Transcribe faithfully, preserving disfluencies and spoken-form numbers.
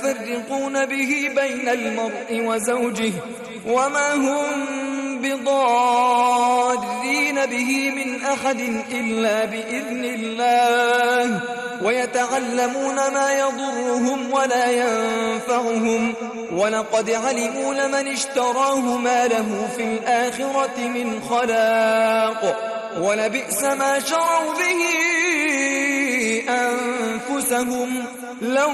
يفرقون به بين المرء وزوجه وما هم بضارين به من أحد إلا بإذن الله ويتعلمون ما يضرهم ولا ينفعهم ولقد علموا لمن اشتراه ما له في الآخرة من خلاق ولبئس ما شروا به أنفسهم لو